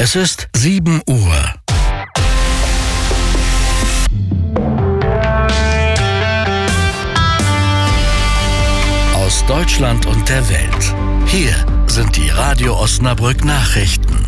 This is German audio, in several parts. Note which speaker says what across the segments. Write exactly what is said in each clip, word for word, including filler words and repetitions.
Speaker 1: Es ist sieben Uhr. Aus Deutschland und der Welt. Hier sind die Radio Osnabrück Nachrichten.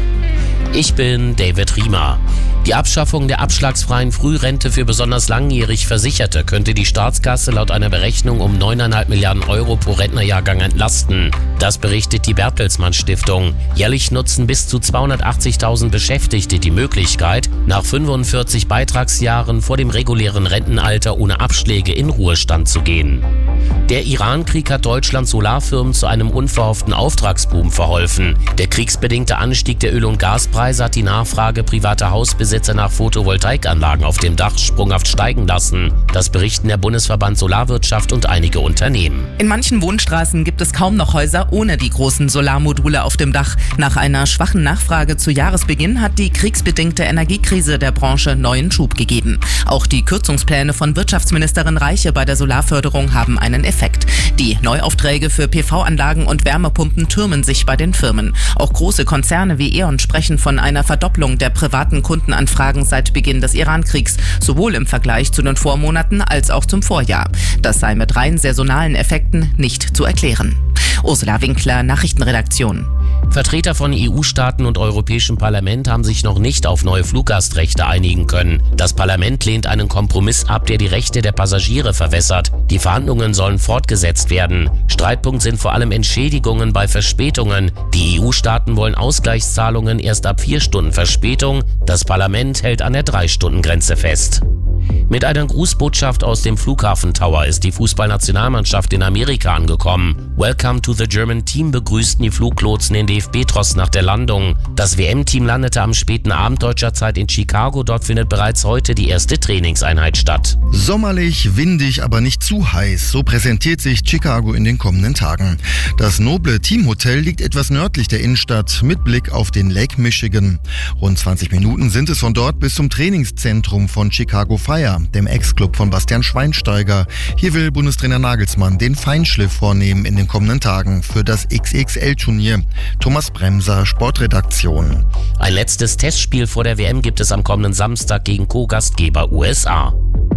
Speaker 2: Ich bin David Riemer. Die Abschaffung der abschlagsfreien Frührente für besonders langjährig Versicherte könnte die Staatskasse laut einer Berechnung um neuneinhalb Milliarden Euro pro Rentnerjahrgang entlasten. Das berichtet die Bertelsmann Stiftung. Jährlich nutzen bis zu zweihundertachtzigtausend Beschäftigte die Möglichkeit, nach fünfundvierzig Beitragsjahren vor dem regulären Rentenalter ohne Abschläge in Ruhestand zu gehen. Der Iran-Krieg hat Deutschlands Solarfirmen zu einem unverhofften Auftragsboom verholfen. Der kriegsbedingte Anstieg der Öl- und Gaspreise hat die Nachfrage privater Hausbesitzer nach Photovoltaikanlagen auf dem Dach sprunghaft steigen lassen. Das berichten der Bundesverband Solarwirtschaft und einige Unternehmen.
Speaker 3: In manchen Wohnstraßen gibt es kaum noch Häuser ohne die großen Solarmodule auf dem Dach. Nach einer schwachen Nachfrage zu Jahresbeginn hat die kriegsbedingte Energiekrise der Branche neuen Schub gegeben. Auch die Kürzungspläne von Wirtschaftsministerin Reiche bei der Solarförderung haben einen Effekt. Die Neuaufträge für P V-Anlagen und Wärmepumpen türmen sich bei den Firmen. Auch große Konzerne wie E.ON sprechen von einer Verdopplung der privaten Kundenanfragen seit Beginn des Iran-Kriegs, sowohl im Vergleich zu den Vormonaten als auch zum Vorjahr. Das sei mit rein saisonalen Effekten nicht zu erklären. Ursula Winkler, Nachrichtenredaktion.
Speaker 2: Vertreter von E U-Staaten und Europäischem Parlament haben sich noch nicht auf neue Fluggastrechte einigen können. Das Parlament lehnt einen Kompromiss ab, der die Rechte der Passagiere verwässert. Die Verhandlungen sollen fortgesetzt werden. Streitpunkt sind vor allem Entschädigungen bei Verspätungen. Die E U-Staaten wollen Ausgleichszahlungen erst ab vier Stunden Verspätung. Das Parlament hält an der Drei-Stunden-Grenze fest. Mit einer Grußbotschaft aus dem Flughafen Tower ist die Fußballnationalmannschaft in Amerika angekommen. Welcome to the German Team begrüßten die Fluglotsen den D F B-Tross nach der Landung. Das W M-Team landete am späten Abend deutscher Zeit in Chicago. Dort findet bereits heute die erste Trainingseinheit statt.
Speaker 4: Sommerlich, windig, aber nicht zu heiß. So präsentiert sich Chicago in den kommenden Tagen. Das noble Teamhotel liegt etwas nördlich der Innenstadt mit Blick auf den Lake Michigan. Rund zwanzig Minuten sind es von dort bis zum Trainingszentrum von Chicago Fire, dem Ex-Club von Bastian Schweinsteiger. Hier will Bundestrainer Nagelsmann den Feinschliff vornehmen in den kommenden Tagen für das X X L-Turnier. Thomas Bremser, Sportredaktion.
Speaker 2: Ein letztes Testspiel vor der W M gibt es am kommenden Samstag gegen Co-Gastgeber U S A.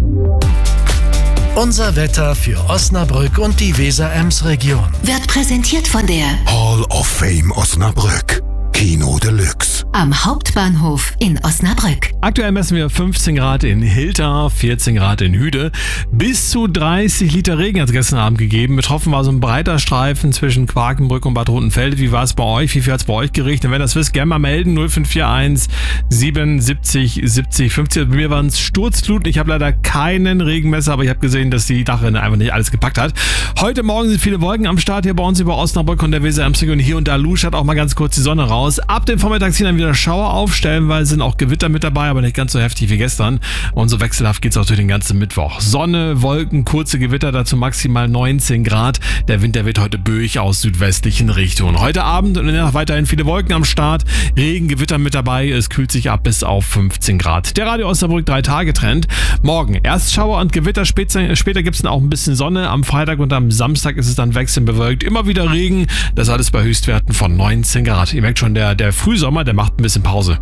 Speaker 1: Unser Wetter für Osnabrück und die Weser-Ems-Region
Speaker 5: Wird präsentiert von der
Speaker 6: Hall of Fame Osnabrück. Kino Deluxe.
Speaker 5: am Hauptbahnhof in Osnabrück.
Speaker 7: Aktuell messen wir fünfzehn Grad in Hilter, vierzehn Grad in Hüde. Bis zu dreißig Liter Regen hat es gestern Abend gegeben. Betroffen war so ein breiter Streifen zwischen Quakenbrück und Bad Rotenfelde. Wie war es bei euch? Wie viel hat es bei euch geregnet? Wenn ihr das wisst, gerne mal melden. null fünf vier eins siebenundsiebzig siebzig fünfzig. Bei mir waren es Sturzfluten. Ich habe leider keinen Regenmesser, aber ich habe gesehen, dass die Dachrinne einfach nicht alles gepackt hat. Heute Morgen sind viele Wolken am Start hier bei uns über Osnabrück und der Weser-Ems-Region. Hier und da luschert auch mal ganz kurz die Sonne raus. Ab dem Vormittag ziehen dann wieder Schauer auf. Stellenweise sind auch Gewitter mit dabei, aber nicht ganz so heftig wie gestern. Und so wechselhaft geht es auch durch den ganzen Mittwoch. Sonne, Wolken, kurze Gewitter, dazu maximal neunzehn Grad. Der Wind, der weht heute böig aus südwestlichen Richtungen. Heute Abend und danach weiterhin viele Wolken am Start. Regen, Gewitter mit dabei. Es kühlt sich ab bis auf fünfzehn Grad. Der Radio Osnabrück drei Tage Trend. Morgen erst Schauer und Gewitter. Später, später gibt es dann auch ein bisschen Sonne. Am Freitag und am Samstag ist es dann wechselnd bewölkt. Immer wieder Regen. Das alles bei Höchstwerten von neunzehn Grad. Ihr merkt schon, der, der Frühsommer, der macht ein bisschen Pause.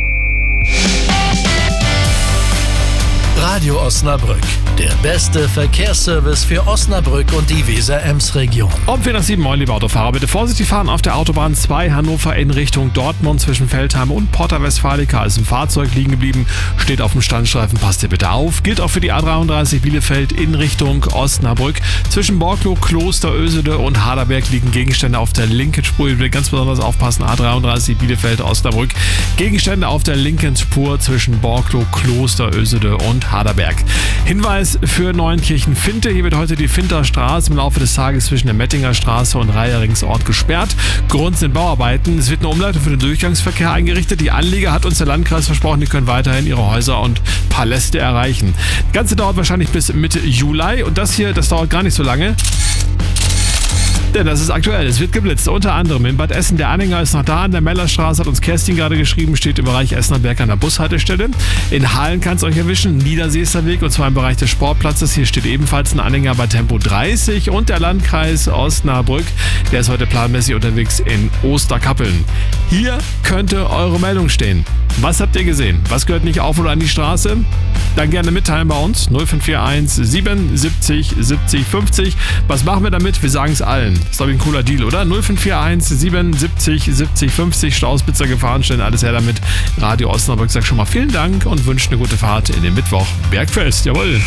Speaker 1: Radio Osnabrück, der beste Verkehrsservice für Osnabrück und die Weser-Ems-Region.
Speaker 7: Um vier nach sieben, moin liebe Autofahrer, bitte vorsichtig fahren auf der Autobahn zwei Hannover in Richtung Dortmund zwischen Feldheim und Porta Westfalica. Ist ein Fahrzeug liegen geblieben, steht auf dem Standstreifen, passt ihr bitte auf. Gilt auch für die A dreiunddreißig Bielefeld in Richtung Osnabrück. Zwischen Borklow, Kloster, Ösede und Haderberg liegen Gegenstände auf der linken Spur. Ihr bitte ganz besonders aufpassen, A dreiunddreißig Bielefeld, Osnabrück. Gegenstände auf der linken Spur zwischen Borklow, Kloster, Ösede und Haderberg. Hinweis für Neuenkirchen-Finte. Hier wird heute die Finter Straße im Laufe des Tages zwischen der Mettinger Straße und Reieringsort gesperrt. Grund sind Bauarbeiten. Es wird eine Umleitung für den Durchgangsverkehr eingerichtet. Die Anlieger hat uns der Landkreis versprochen, die können weiterhin ihre Häuser und Paläste erreichen. Das Ganze dauert wahrscheinlich bis Mitte Juli und das hier, das dauert gar nicht so lange. Denn das ist aktuell. Es wird geblitzt. Unter anderem in Bad Essen. Der Anhänger ist noch da. An der Mellerstraße hat uns Kerstin gerade geschrieben. Steht im Bereich Essenerberg an der Bushaltestelle. In Halen kann es euch erwischen. Niedersee ist der Weg. Und zwar im Bereich des Sportplatzes. Hier steht ebenfalls ein Anhänger bei Tempo dreißig. Und der Landkreis Osnabrück. Der ist heute planmäßig unterwegs in Osterkappeln. Hier könnte eure Meldung stehen. Was habt ihr gesehen? Was gehört nicht auf oder an die Straße? Dann gerne mitteilen bei uns. null fünf vier eins siebenundsiebzig siebzig fünfzig. Was machen wir damit? Wir sagen es allen. Das ist, glaube ich, ein cooler Deal, oder? null fünf vier eins siebenundsiebzig siebzig fünfzig. Staus, Pizza, Gefahren, stellen alles her damit. Radio Osnabrück sagt schon mal vielen Dank und wünscht eine gute Fahrt in den Mittwoch. Bergfest, jawohl.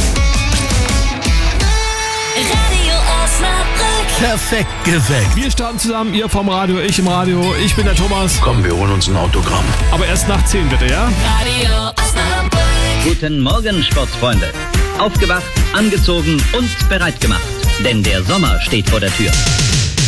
Speaker 1: Radio Osnabrück. Perfekt geweckt.
Speaker 7: Wir starten zusammen, ihr vom Radio, ich im Radio. Ich bin der Thomas.
Speaker 8: Komm, wir holen uns ein Autogramm.
Speaker 7: Aber erst nach zehn bitte, ja?
Speaker 1: Radio Osnabrück.
Speaker 9: Guten Morgen, Sportsfreunde. Aufgewacht, angezogen und bereit gemacht. Denn der Sommer steht vor der Tür.